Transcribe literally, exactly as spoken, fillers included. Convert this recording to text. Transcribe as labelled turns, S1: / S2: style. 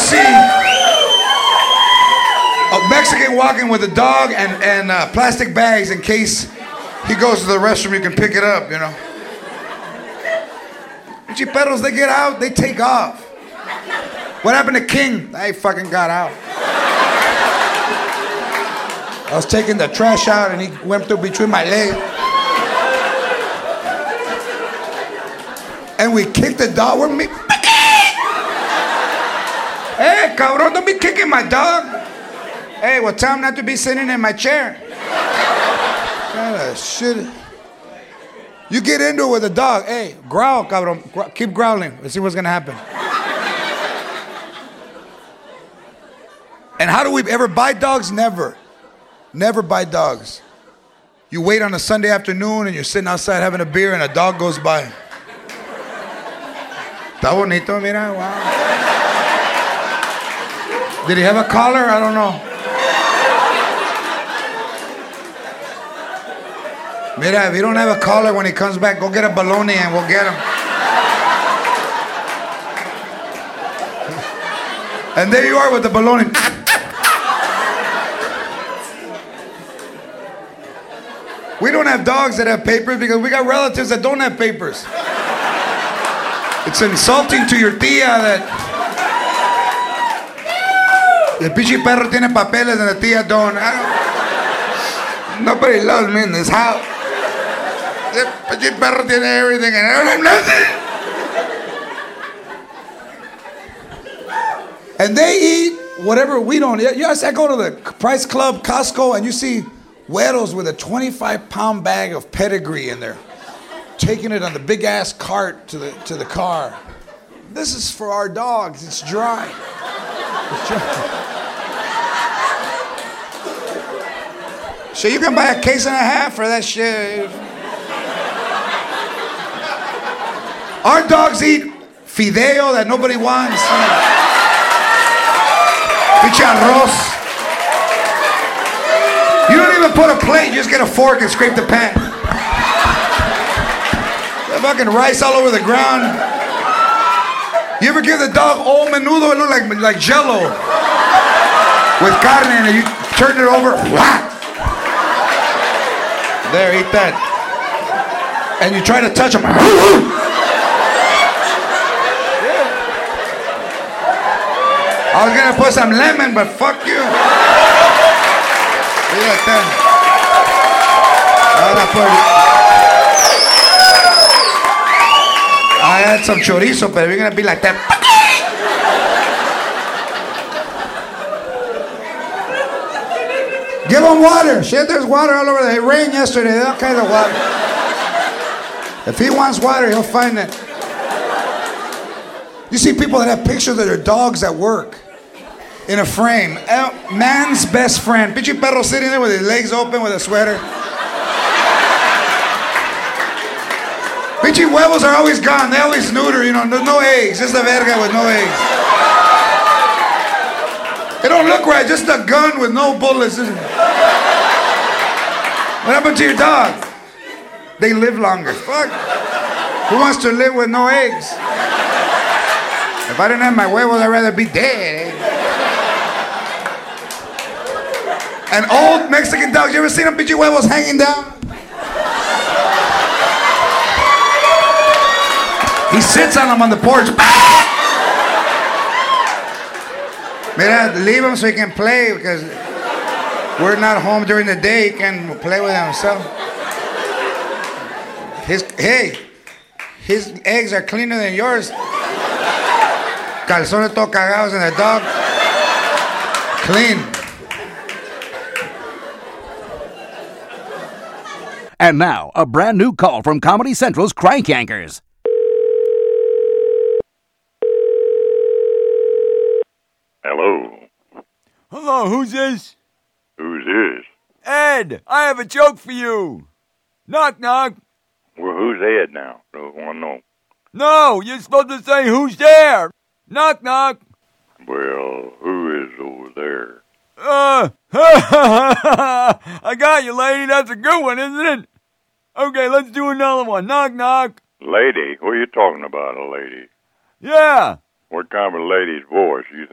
S1: see a Mexican walking with a dog and, and uh, plastic bags in case he goes to the restroom, you can pick it up, you know. Perros, they get out, they take off. What happened to King? I fucking got out. I was taking the trash out and he went through between my legs. And we kicked the dog. We're me. Hey, cabrón, don't be kicking my dog. Hey, well, tell him not to be sitting in my chair. What kind of shit. You get into it with a dog. Hey, growl, cabrón. Gro- keep growling. Let's see what's going to happen. And how do we ever buy dogs? Never. Never buy dogs. You wait on a Sunday afternoon and you're sitting outside having a beer and a dog goes by. Está bonito, mira, wow. Did he have a collar? I don't know. Mira, if you don't have a collar when he comes back, go get a baloney and we'll get him. And there you are with the baloney. We don't have dogs that have papers because we got relatives that don't have papers. It's insulting to your tía that el pinche perro tiene papeles and the tía don't. I don't. Nobody loves me in this house. El pinche perro tiene everything and I don't have nothing. And they eat whatever we don't eat. Yes, I go to the Price Club, Costco, and you see güeros with a twenty-five pound bag of pedigree in there, taking it on the big ass cart to the to the car. This is for our dogs. It's dry. It's dry. So you can buy a case and a half for that shit. Our dogs eat fideo that nobody wants. Pinche arroz. You don't even put a plate, you just get a fork and scrape the pan. That fucking rice all over the ground. You ever give the dog old menudo? It look like, like Jell-O with carne and you turn it over. Whack! There, eat that. And you try to touch them. I was gonna put some lemon, but fuck you. I had some chorizo, but we're gonna be like that. Give him water. Shit, there's water all over there. It rained yesterday. All kinds of water. If he wants water, he'll find it. You see people that have pictures of their dogs at work. In a frame. Uh, man's best friend. Pinche perro sitting there with his legs open with a sweater. Pinche huevos are always gone. They always neuter, you know. There's no eggs. Just a verga with no eggs. It don't look right. Just a gun with no bullets. What happened to your dog? They live longer. Fuck. Who wants to live with no eggs? If I didn't have my huevos, I'd rather be dead. Eh? And old Mexican dogs, you ever seen them pinche huevos hanging down? He sits on them on the porch. Mira, leave him so he can play because we're not home during the day. He can play with himself. His, hey, his eggs are cleaner than yours. Calzones todo cagados in the dog. Clean.
S2: And now, a brand new call from Comedy Central's Crank Yankers.
S3: Hello.
S4: Hello, who's this?
S3: Who's this?
S4: Ed, I have a joke for you. Knock, knock.
S3: Well, who's Ed now? I don't want to know.
S4: No, you're supposed to say who's there. Knock, knock.
S3: Well, who is over there?
S4: Uh, I got you, lady. That's a good one, isn't it? Okay, let's do another one. Knock, knock.
S3: Lady? What are you talking about, a lady?
S4: Yeah.
S3: What kind of a lady's voice you